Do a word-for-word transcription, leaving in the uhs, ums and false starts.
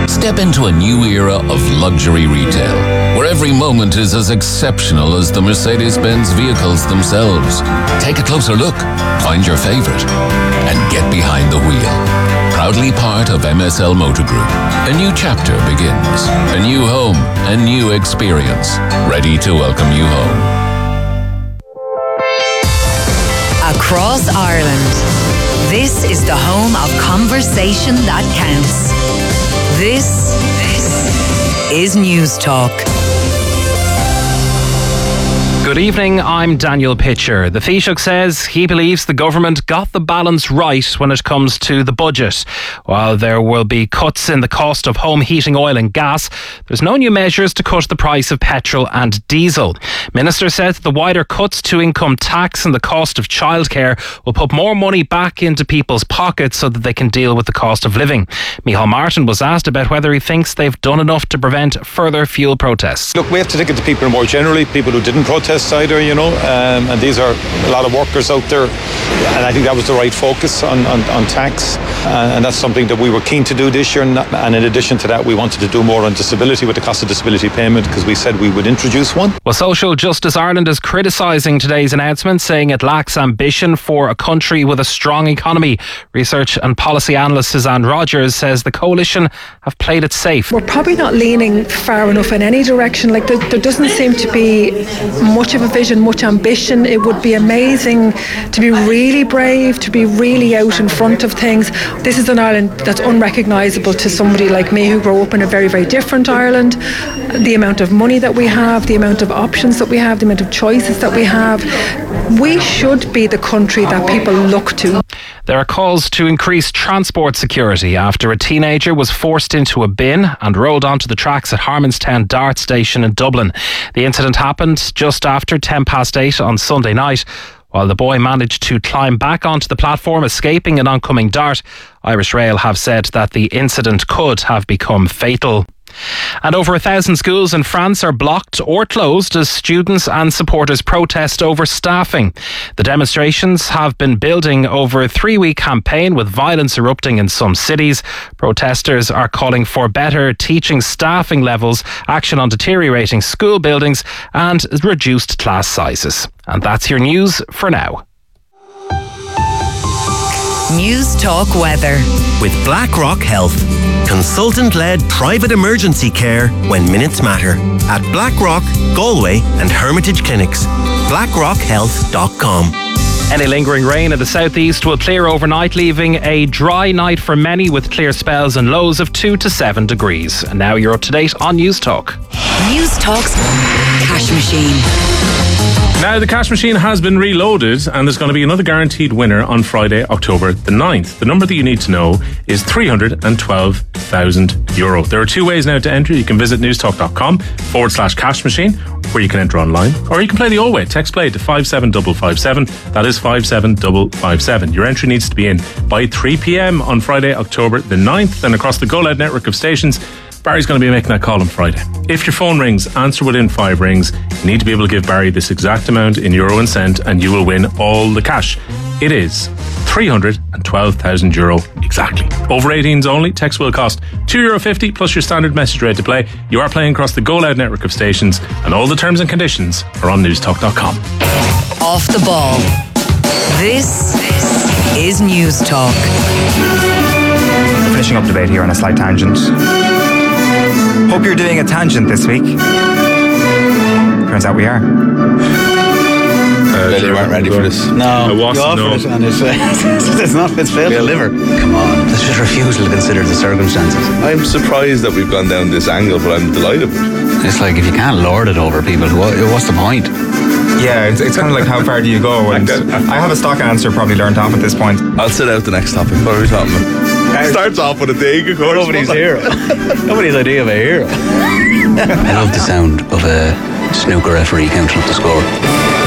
Step into a new era of luxury retail, where every moment is as exceptional as the Mercedes-Benz vehicles themselves. Take a closer look, find your favorite, and get behind the wheel. Proudly part of M S L Motor Group. A new chapter begins. A new home, a new experience. Ready to welcome you home. Across Ireland, this is the home of conversation that counts. This, this is News Talk. Good evening, I'm Daniel Pitcher. The Taoiseach says he believes the government got the balance right when it comes to the budget. While there will be cuts in the cost of home heating oil and gas, there's no new measures to cut the price of petrol and diesel. Minister said the wider cuts to income tax and the cost of childcare will put more money back into people's pockets so that they can deal with the cost of living. Micheál Martin was asked about whether he thinks they've done enough to prevent further fuel protests. Look, we have to take it to people more generally, people who didn't protest either, you know, um, and these are a lot of workers out there, and I think that was the right focus on, on, on tax, uh, and that's something that we were keen to do this year, and, and in addition to that we wanted to do more on disability with the cost of disability payment, because we said we would introduce one. Well, Social Justice Ireland is criticising today's announcement, saying it lacks ambition for a country with a strong economy. Research and policy analyst Suzanne Rogers says the coalition have played it safe. We're probably not leaning far enough in any direction. Like there, there doesn't seem to be much of a vision, much ambition. It would be amazing to be really brave, to be really out in front of things. This is an Ireland that's unrecognisable to somebody like me who grew up in a very, very different Ireland. The amount of money that we have, the amount of options that we have, the amount of choices that we have. We should be the country that people look to. There are calls to increase transport security after a teenager was forced into a bin and rolled onto the tracks at Harmonstown Dart Station in Dublin. The incident happened just after ten past eight on Sunday night. While the boy managed to climb back onto the platform, escaping an oncoming dart, Irish Rail have said that the incident could have become fatal. And over a thousand schools in France are blocked or closed as students and supporters protest over staffing. The demonstrations have been building over a three-week campaign with violence erupting in some cities. Protesters are calling for better teaching staffing levels, action on deteriorating school buildings and reduced class sizes. And that's your news for now. News Talk Weather. With BlackRock Health. Consultant-led private emergency care when minutes matter. At BlackRock, Galway and Hermitage Clinics. blackrock health dot com. Any lingering rain in the southeast will clear overnight, leaving a dry night for many with clear spells and lows of two to seven degrees. And now you're up to date on News Talk. News Talk's Cash Machine. Now the cash machine has been reloaded and there's going to be another guaranteed winner on Friday, October the ninth. The number that you need to know is three hundred twelve thousand euro. There are two ways now to enter. You can visit newstalk.com forward slash cash machine, where you can enter online, or you can play the old way. Text play to five seven five five seven. That is five seven five five seven. Your entry needs to be in by three p.m. on Friday, October the ninth. And across the Go Loud network of stations, Barry's going to be making that call on Friday. If your phone rings, answer within five rings. You need to be able to give Barry this exact amount in euro and cent and you will win all the cash. It is three hundred twelve thousand euro exactly. Over eighteens only. Text will cost two euro fifty plus your standard message rate to play. You are playing across the Go Loud network of stations and all the terms and conditions are on newstalk dot com. Off the ball. This is News Talk. Finishing up debate here on a slight tangent. Hope you're doing a tangent this week. Turns out we are. Uh, well, you weren't ready for this. No, I wasn't. No, it and it's, uh, it's not. It's failed to deliver. Come on, that's just refusal to consider the circumstances. I'm surprised that we've gone down this angle, but I'm delighted with it. It's like if you can't lord it over people, what, what's the point? Yeah, it's, it's kind of like how far do you go? And I have a stock answer probably learned off at this point. I'll sit out the next topic. What are we talking about? It starts off with a dig, of course. Nobody's hero. Nobody's idea of a hero. I love the sound of a snooker referee counting up the score.